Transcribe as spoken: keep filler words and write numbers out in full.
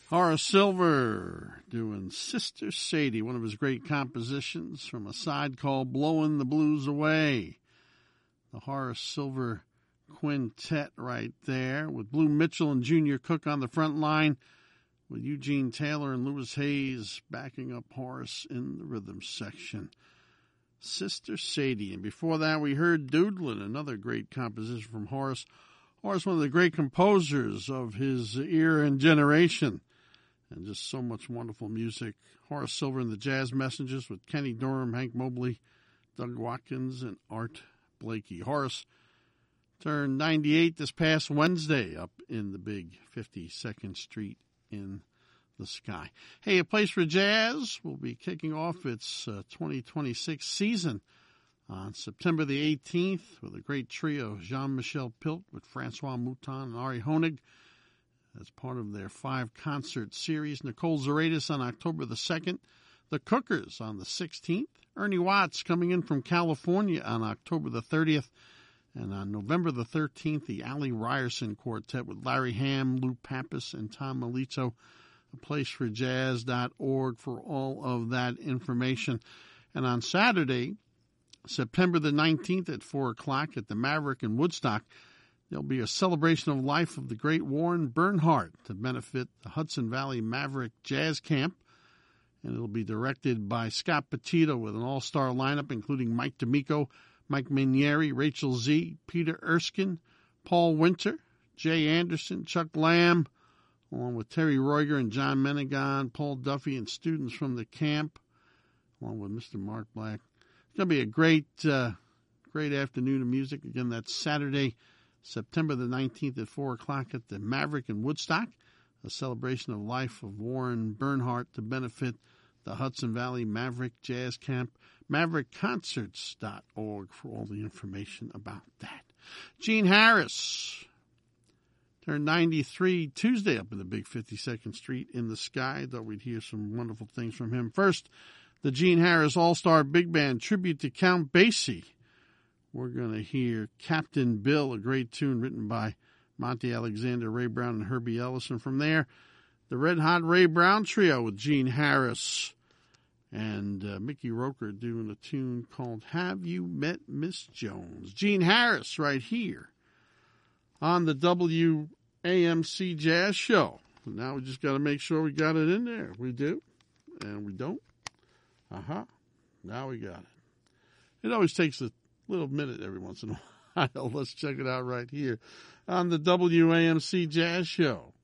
Horace Silver doing Sister Sadie, one of his great compositions from a side called Blowin' the Blues Away. The Horace Silver Quintet right there with Blue Mitchell and Junior Cook on the front line, with Eugene Taylor and Louis Hayes backing up Horace in the rhythm section. Sister Sadie. And before that, we heard Doodlin', another great composition from Horace. Horace, one of the great composers of his era and generation. And just so much wonderful music. Horace Silver and the Jazz Messengers with Kenny Dorham, Hank Mobley, Doug Watkins, and Art Blakey. Horace turned ninety-eight this past Wednesday up in the big fifty-second Street in the sky. Hey, A Place for Jazz will be kicking off its uh, twenty twenty-six season on September the eighteenth with a great trio, Jean-Michel Pilt with Francois Mouton and Ari Honig as part of their five-concert series. Nicole Zaratis on October the second. The Cookers on the sixteenth. Ernie Watts coming in from California on October the thirtieth. And on November the thirteenth, the Allie Ryerson Quartet with Larry Hamm, Lou Pappas, and Tom Melito. a place for jazz dot org for all of that information. And on Saturday, September the nineteenth at four o'clock at the Maverick in Woodstock, there'll be a celebration of life of the great Warren Bernhardt to benefit the Hudson Valley Maverick Jazz Camp. And it'll be directed by Scott Petito with an all-star lineup including Mike D'Amico, Mike Minieri, Rachel Z, Peter Erskine, Paul Winter, Jay Anderson, Chuck Lamb, along with Terry Roiger and John Menegon, Paul Duffy, and students from the camp, along with Mister Mark Black. It's going to be a great, uh, great afternoon of music. Again, that's Saturday, September the nineteenth at four o'clock at the Maverick in Woodstock, a celebration of life of Warren Bernhardt to benefit the Hudson Valley Maverick Jazz Camp. Maverick Concerts dot org for all the information about that. Gene Harris turned ninety-three Tuesday up in the big fifty-second Street in the sky. Thought we'd hear some wonderful things from him. First, the Gene Harris All-Star Big Band tribute to Count Basie. We're going to hear Captain Bill, a great tune written by Monty Alexander, Ray Brown, and Herbie Ellison. From there, the Red Hot Ray Brown Trio with Gene Harris and uh, Mickey Roker doing a tune called Have You Met Miss Jones? Gene Harris right here on the W A M C Jazz Show. Now we just got to make sure we got it in there. We do, and we don't. Uh-huh. Now we got it. It always takes a little minute every once in a while. Let's check it out right here on the W A M C Jazz Show.